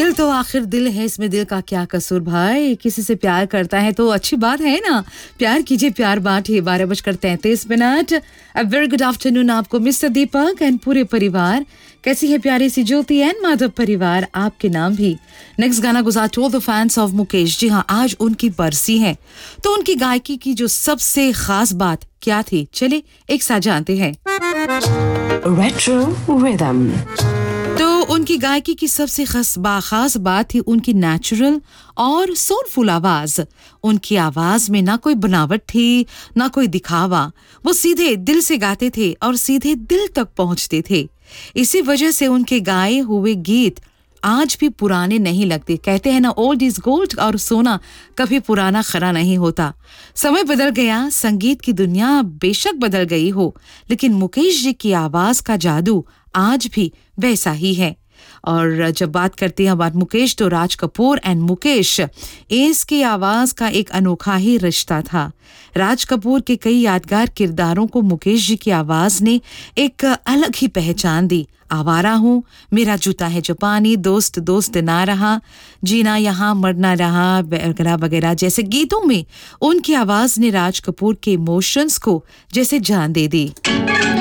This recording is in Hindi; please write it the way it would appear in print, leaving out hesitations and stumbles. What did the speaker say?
दिल तो आखिर दिल है, इसमें दिल का क्या कसूर भाई। किसी से प्यार करता है तो अच्छी बात है ना, प्यार कीजिए, प्यार बांटिए। 12:33। अ वेरी गुड आफ्टरनून आपको मिस्टर दीपक एंड पूरे परिवार। कैसी है प्यारी सी ज्योति एंड माधव परिवार, आपके नाम भी। नेक्स्ट गाना गुजार to the fans of Mukesh. जी हाँ, आज उनकी बरसी है, तो उनकी गायकी की जो सबसे खास बात क्या थी, चलिए एक साथ जानते हैं। Retro rhythm. तो उनकी गायकी की सबसे खास बात थी उनकी नेचुरल और सोलफुल आवाज। उनकी आवाज में ना कोई बनावट थी, ना कोई दिखावा। वो सीधे दिल से गाते थे और सीधे दिल तक पहुंचते थे। इसी वजह से उनके गाए हुए गीत आज भी पुराने नहीं लगते। कहते हैं ना, ओल्ड इज गोल्ड, और सोना कभी पुराना खरा नहीं होता। समय बदल गया, संगीत की दुनिया बेशक बदल गई हो, लेकिन मुकेश जी की आवाज का जादू आज भी वैसा ही है। और जब बात करते हैं हमारे मुकेश, तो राज कपूर एंड मुकेश, इसकी आवाज का एक अनोखा ही रिश्ता था। राज कपूर के कई यादगार किरदारों को मुकेश जी की आवाज ने एक अलग ही पहचान दी। आवारा हूँ, मेरा जूता है जापानी, दोस्त दोस्त ना रहा, जीना यहाँ मरना रहा, वगैरह वगैरह जैसे गीतों में उनकी आवाज ने राज कपूर के इमोशंस को जैसे जान दे दी।